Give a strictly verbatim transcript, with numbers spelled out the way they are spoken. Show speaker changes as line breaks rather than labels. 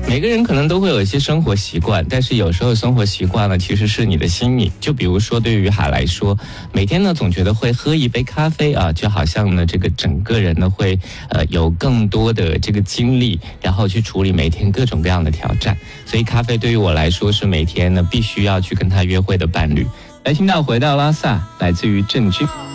每个人可能都会有一些生活习惯，但是有时候生活习惯呢，其实是你的心意。就比如说，对于海来说，每天呢总觉得会喝一杯咖啡啊，就好像呢这个整个人呢会呃有更多的这个精力，然后去处理每天各种各样的挑战。所以咖啡对于我来说是每天呢必须要去跟他约会的伴侣。来听到回到拉萨，来自于郑钧。